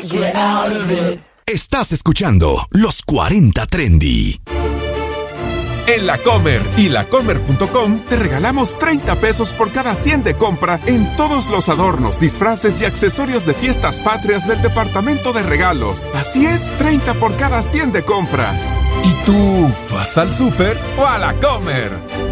get out of it. Estás escuchando Los 40 Trendy. En La Comer y lacomer.com te regalamos 30 pesos por cada 100 de compra en todos los adornos, disfraces y accesorios de fiestas patrias del departamento de regalos. Así es, 30 por cada 100 de compra. ¿Y tú vas al súper o a La Comer?